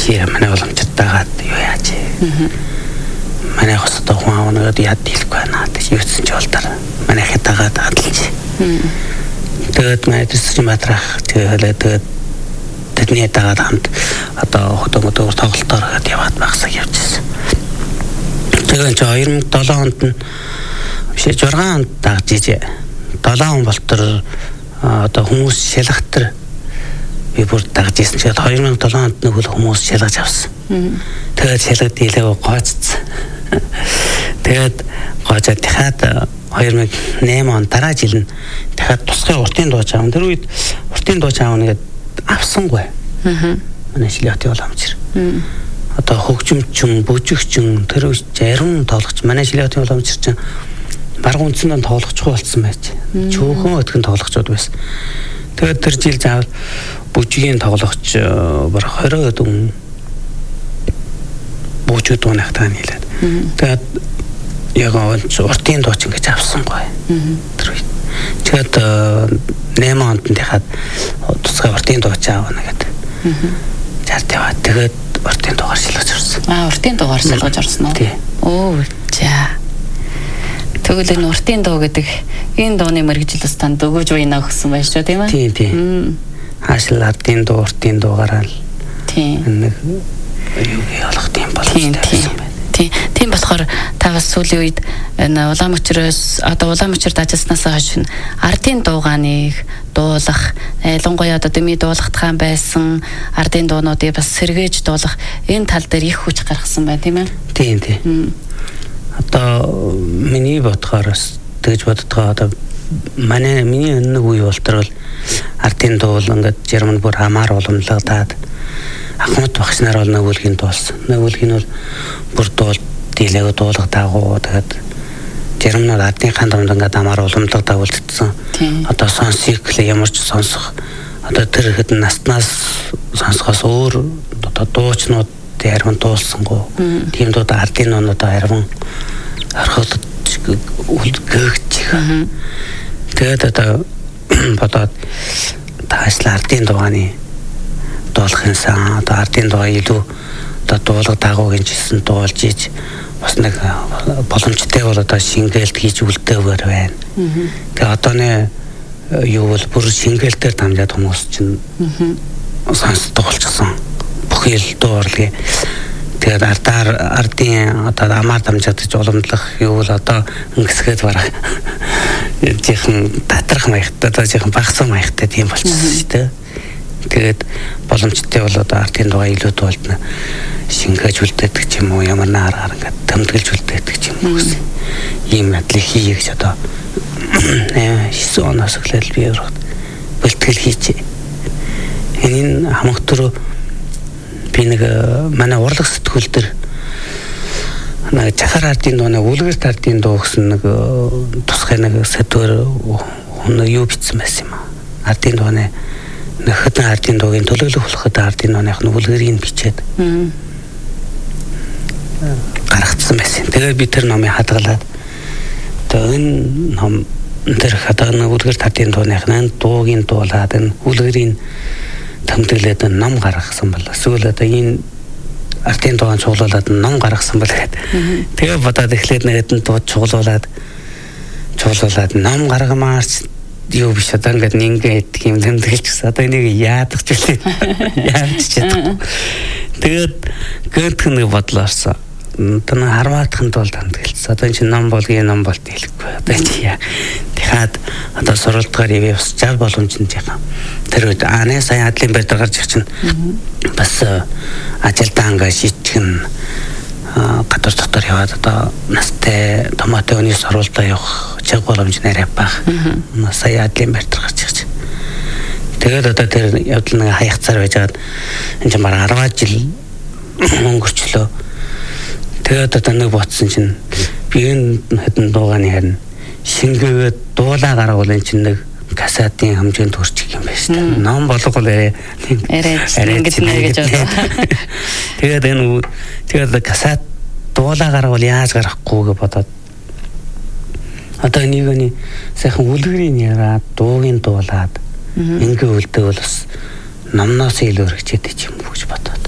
чи манай боломжтойгаад юу яаж манай хостой хүн аваад яд хэлэхгүй надад юу ч юм болдоор манай хятагаад хадалж. Тэгээд мэдэрч матрах тэгээд тэдний дагаад хамт одоо хотомото тоглолтоор яваад багсаг явчихсан. Тэгээд 2007 онд нь биш 6 онд дагж ижээ. 7 он болтор одоо хүмүүс шалгахтар би бүр дагж ирсэн чинь 2007 онд нэг хүмүүс шалгаж авсан. Тэгээд шалгад дийлээ гооцсон. Тэгээд гоожод дахиад 2008 он дараа жил нь дахиад тусгай уртын дууч аав. Тэр үед уртын дууч аав нэгэд авсангүй. Манай шилэтийн уламжир. Одоо хөгжимчин, бүжигчин, тэр үед зарим тоглогч манай шилэтийн уламжир чинь баруун үндсэндээ тоглогчгүй болсон байж. Чөөхөн өтгөн тоглогчуд байсан. Тэгээд тэр жил заавал бүжигийн тоглогч бар 20 өдөн бүжиг дуунах таа нийлээд. Тэгээд яг уртын дууч ингэж авсангүй. Тэр үед. Тэгээд 8 онд дахиад тусгай уртын дууч аавна гэдэг. Жарт яваа. Тэгээд уртын дуугаар шилгэж орсон. Уртын дуугаар шилгэж орсон уу? Тий. Оо за. Тэгвэл энэ уртын дуу гэдэг энэ дууны мэргэжил бас танд өгөөж байна гэсэн байж таа тийм ээ? Тийм. Хаашил ардын дуу уртын дуугаараа л. Тийм. Нэг юу ялах тийм боломжтой. Тийм болохоор та бас сүүлийн үед энэ Улаанбаатараас одоо Улаанбаатарт ажилласнаас хойш ардын дуугааныг дуулах, ялангуяа одоо дэмий дуулахтхан байсан ардын дуунуудыг бас сэргээж дуулах энэ тал дээр их хүч гаргасан байна тийм ээ? Тийм. Одоо миний бодохоор тэгж боддгоо одоо миний нэг үе болтор бол ардын дуул ингээд Герман бүр хамаар уламжлагадаад Ахмад багш нар бол нөгөөлгийн дуулсан. Нөгөөлгийн бол бүр дуул дийлээг дуулах дагуу тэгээд Германууд ардынхаа дунд ингээд амар уламжлагадаа үлдсэн. Одоо сонсыг ямар ч сонсох одоо тэр хэдэн наснаас сонсохоос өөр одоо дуучнууд ярман дуулсангүй. Тийм дууд ардын нуунуудаа ярман орхиод үлгээгч. Тэгээд одоо бодоод таашлаа ардын дугааны дуулахын сан одоо ардын дугаа илүү одоо дуулах дагуугийн жилсэн дуулж иж бас нэг боломжтой бол одоо шингээлт хийж үлдээгээр байна. Тэгээ одооны юу бол бүр шингээлтээр дамжаад хүмүүс чинь сонсдог болчихсон. Бүхий л дуурлыг тэгээд ардын одоо амар дамжаад ч уламжлах юу бол одоо ингэсгээд барах жихэн татрах маягтай одоо жихэн багсан маягтай тийм болчихсон шүү дээ. Тэгээд боломжтой бол одоо ардын дугаа илүү дуулна шингээж үлдээдэг ч юм уу ямар наараар ингээд тэмдэглэж үлдээдэг ч юм уу гэсэн ийм мэдлэг хийе гэж одоо 9 оноос эхлээл би бэлтгэл хийчихэ. Энэ хамагтөр би нэг манай урлаг сэтгүүл дээр нэг Жахар ардын дууны үлгэрт ардын дуу гэсэн нэг тусгай нэг сэтгүүр юу бичсэн байсан юм аа. Ардын дууны хэдэн ардын дуугийн төлөөлөх болоход ардын дууных нь үлгэрийг бичээд гаргацсан байсан. Тэгээд би тэр номыг хадгалаад тэгээд энэ ном тэр хадгална үлгэрт ардын дууных нь дуугийн дуулаад энэ үлгэрийн тэмдэглээд ном гаргасан бол эсвэл одоо энэ ардын дуугийн цуглуулад ном гаргасан бол гэдэг. Тэгээд бодоод эхлээд нэгэд нь дуу цуглуулад ном гаргамаарч юу биш одоо ингээд ингээд юм тэмдэглэж гэсэн. Одоо энийг яадах ч үлээ. Яадч чадахгүй. Тэгээд гэнтхэн нэг бодол орсон. Одоо харваатхын тулд тэмдэглэсэн. Одоо энэ чинь ном болгийн ном болт хэлэхгүй. Одоо чи яа. Дахиад одоо сурвалдгаар явж жал боломжтой яхаа. Тэр үед сая адлын байр гарч их чинь бас ажилдаа ингээд шийтгэн гадар дотор яваад одоо настай томоотой өний сурвалдаа явах чиг боломж нэрээ бах. Сая адлын байр гарч их чинь. Тэгээд одоо тэр явдал нэг хаяцаар байжгаад энэ чинь бараг 10 жил өнгөрчлөө. Тэгээд одоо нэг ботсон чинь би энэ хэдэн дуугааны харин шингээгээд дуулаа гаргавал энэ чинь нэг касатын хэмжээнд төрчих юм байна шүү дээ. Ном болгол ингэж бодоо. Тэгээд касат дуулаа гаргавал яаж гаргахгүй гэж бодоод одоо энийг сайхан үлгэрийн яраад дуугийн дуулаад ингээ үлдэвэл бас номноос илүү өргөчээд ч юм уу гэж бодоод